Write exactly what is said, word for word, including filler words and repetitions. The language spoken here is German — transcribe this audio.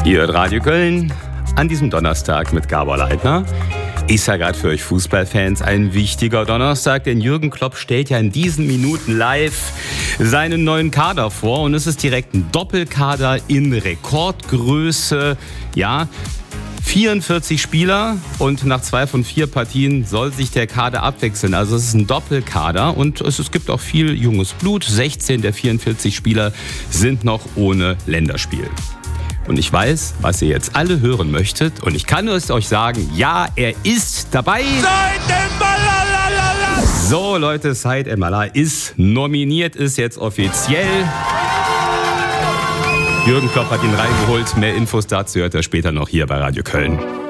Ihr hört Radio Köln an diesem Donnerstag mit Gabor Leitner. Ist ja gerade für euch Fußballfans ein wichtiger Donnerstag, denn Jürgen Klopp stellt ja in diesen Minuten live seinen neuen Kader vor. Und es ist direkt ein Doppelkader in Rekordgröße. Ja, vierundvierzig Spieler und nach zwei von vier Partien soll sich der Kader abwechseln. Also es ist ein Doppelkader und es, es gibt auch viel junges Blut. sechzehn der vierundvierzig Spieler sind noch ohne Länderspiel. Und ich weiß, was ihr jetzt alle hören möchtet. Und ich kann es euch sagen, ja, er ist dabei. Said El-Malala! So, Leute, Said El-Malala ist nominiert, ist jetzt offiziell. Jürgen Klopp hat ihn reingeholt. Mehr Infos dazu hört ihr später noch hier bei Radio Köln.